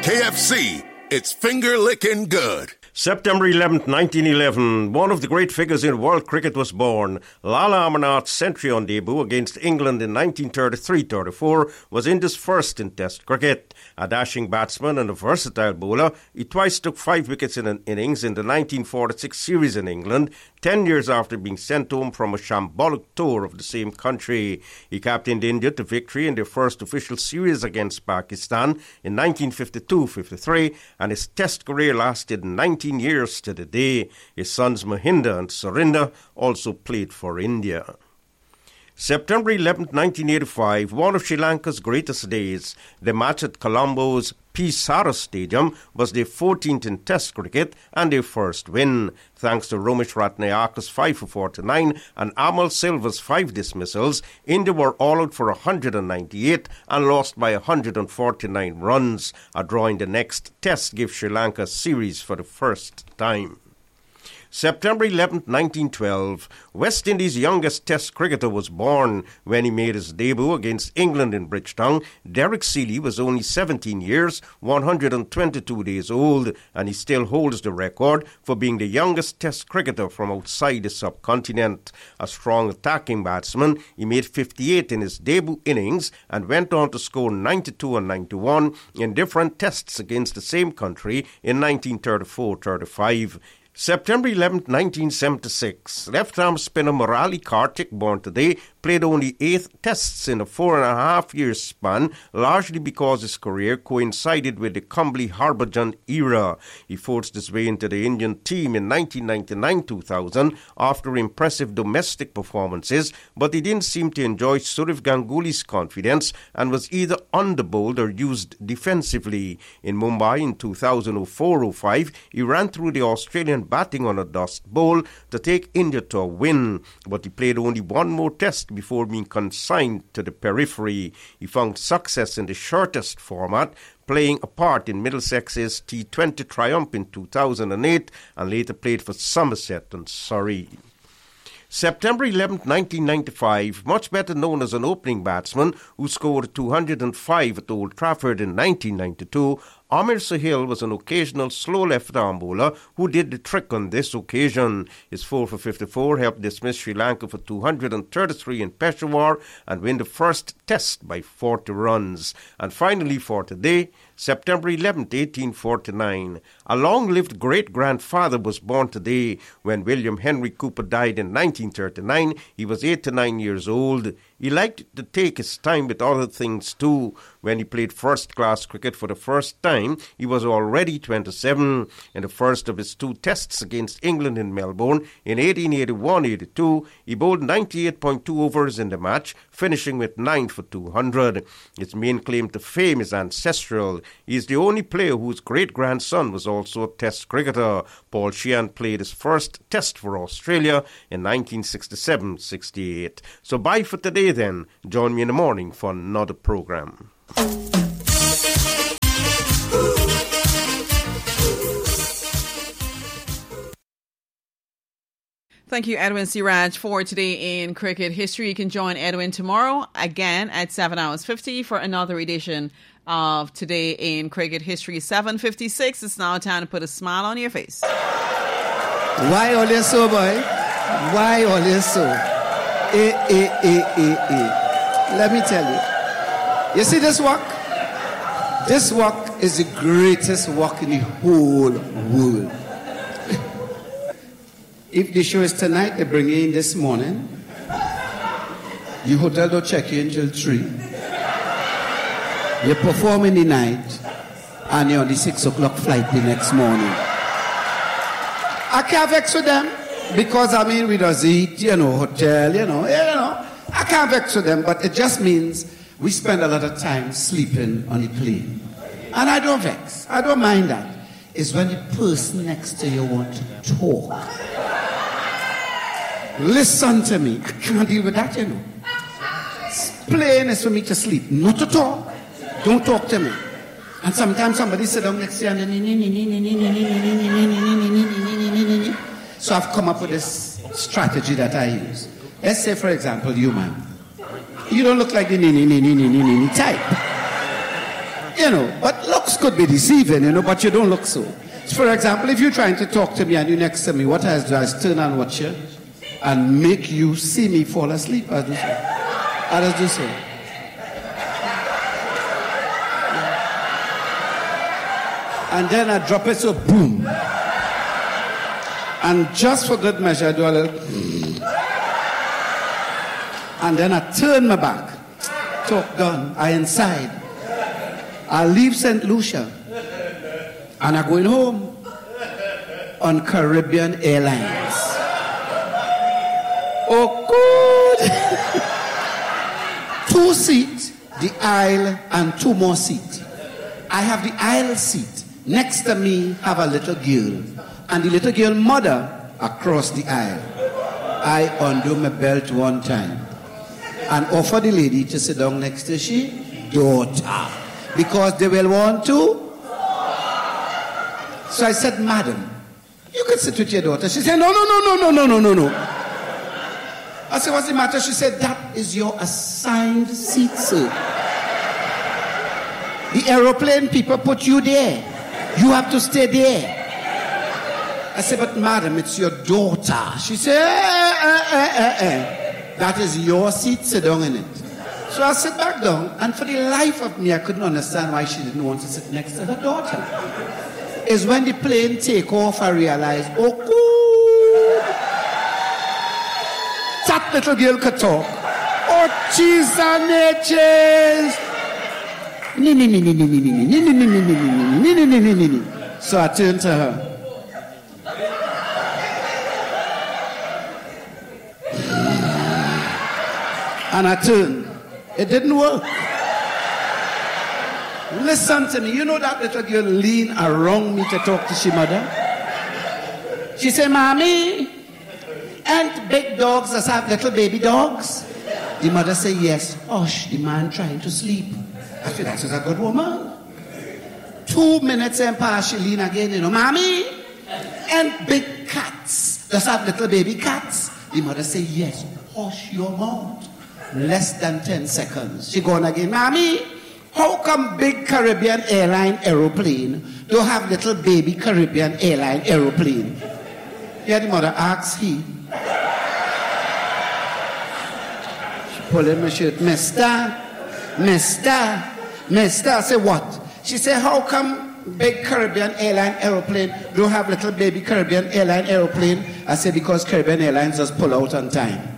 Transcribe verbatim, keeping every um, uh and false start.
K F C, it's finger-licking good. September eleventh, nineteen eleven, one of the great figures in world cricket was born. Lala Amarnath's century on debut against England in nineteen thirty-three thirty-four was India's first in Test cricket. A dashing batsman and a versatile bowler, he twice took five wickets in an innings in the nineteen forty-six series in England, ten years after being sent home from a shambolic tour of the same country. He captained India to victory in their first official series against Pakistan in nineteen fifty-two fifty-three, and his Test career lasted nineteen years to the day. His sons Mahinda and Surinder also played for India. September eleventh, nineteen eighty-five, one of Sri Lanka's greatest days. The match at Colombo's P. Saras Stadium was their fourteenth in Test cricket and their first win. Thanks to Romesh Ratnayaka's five for forty-nine and Amal Silva's five dismissals, India were all out for one hundred ninety-eight and lost by one hundred forty-nine runs. A draw in the next Test gives Sri Lanka a series for the first time. September eleventh, nineteen twelve, West Indies' youngest Test cricketer was born. When he made his debut against England in Bridgetown, Derek Seeley was only seventeen years, one hundred twenty-two days old, and he still holds the record for being the youngest Test cricketer from outside the subcontinent. A strong attacking batsman, he made fifty-eight in his debut innings and went on to score ninety-two and ninety-one in different Tests against the same country in nineteen thirty-four thirty-five. September eleventh, nineteen seventy-six, left-arm spinner Murali Kartik, born today, played only eight Tests in a four-and-a-half-year span, largely because his career coincided with the Kumbli Harbhajan era. He forced his way into the Indian team in nineteen ninety-nine two thousand after impressive domestic performances, but he didn't seem to enjoy Surav Ganguly's confidence and was either underbowled or used defensively. In Mumbai in two thousand four oh five, he ran through the Australian batting on a dust bowl to take India to a win, but he played only one more Test before being consigned to the periphery. He found success in the shortest format, playing a part in Middlesex's T twenty triumph in two thousand eight and later played for Somerset and Surrey. September eleventh, nineteen ninety-five, much better known as an opening batsman who scored two hundred five at Old Trafford in nineteen ninety-two, Amir Sahil was an occasional slow left-arm bowler who did the trick on this occasion. His four for fifty-four helped dismiss Sri Lanka for two hundred thirty-three in Peshawar and win the first Test by forty runs. And finally for today, September eleventh, eighteen forty-nine, a long-lived great-grandfather was born today. When William Henry Cooper died in nineteen thirty-nine, he was eighty-nine years old. He liked to take his time with other things too. When he played first-class cricket for the first time, he was already twenty-seven. In the first of his two Tests against England in Melbourne in eighteen eighty-one eighty-two, he bowled ninety-eight point two overs in the match, finishing with nine for two hundred. His main claim to fame is ancestral. He is the only player whose great-grandson was also a Test cricketer. Paul Sheehan played his first Test for Australia in nineteen sixty-seven sixty-eight. So bye for today then. Join me in the morning for another program. Thank you, Edwin Siraj, for Today in Cricket History. You can join Edwin tomorrow again at seven hours fifty for another edition of Today in Cricket History. seven fifty-six, it's now time to put a smile on your face. Why always so, boy? Why always so? Eh, eh, eh, eh, eh. Let me tell you. You see this walk? This walk is the greatest walk in the whole world. If the show is tonight, they bring you in this morning. Your hotel don't check you until three. You perform in the night, and you're on the six o'clock flight the next morning. I can't vex with them because I mean we does eat, you know, hotel, you know, you know. I can't vex with them, but it just means we spend a lot of time sleeping on the plane, and I don't vex. I don't mind that. It's when the person next to you wants to talk. Listen to me. I can't deal with that, you know. Plane is for me to sleep, not to talk. Don't talk to me. And sometimes somebody sit down next to you and so I've come up with this strategy that I use. Let's say, for example, you, man. You don't look like the type. You know, but looks could be deceiving, you know, but you don't look so. For example, if you're trying to talk to me and you're next to me, what I do is turn and watch you and make you see me fall asleep. I do so. I just do so. And then I drop it, so boom. And just for good measure, I do a little. And then I turn my back. Talk done. I inside. I leave Saint Lucia. And I'm going home on Caribbean Airlines. Oh, good. Two seats, the aisle, and two more seats. I have the aisle seat. Next to me have a little girl. And the little girl mother across the aisle. I undo my belt one time and offer the lady to sit down next to she daughter. Because they will want to. So I said, madam, you can sit with your daughter. She said, no, no, no, no, no, no, no, no, no. I said, what's the matter? She said, that is your assigned seat, sir. The aeroplane people put you there. You have to stay there. I said, but madam, it's your daughter. She said, eh, eh, eh, eh, eh. That is your seat, sit down in it. So I sit back down, and for the life of me, I couldn't understand why she didn't want to sit next to her daughter. Is when the plane take off, I realized, oh, cool. That little girl could talk. Oh, cheese and natures. So I turned to her. And I turned. It didn't work. Listen to me. You know that little girl leaned around me to talk to she mother? She said, Mommy, ain't big dogs that have little baby dogs? The mother said, yes. Hush, the man trying to sleep. I feel that she's a good woman. Two minutes and past, she leaned again, you know, Mommy, ain't big cats that have little baby cats? The mother said, yes. Hush your mouth. Less than ten seconds. She gone again, Mommy, how come big Caribbean airline aeroplane don't have little baby Caribbean airline aeroplane? Yeah, the mother asks he. She pulled in my shirt. Mister, Mister, Mister. I said, what? She said, how come big Caribbean airline aeroplane don't have little baby Caribbean airline aeroplane? I said, because Caribbean Airlines just pull out on time.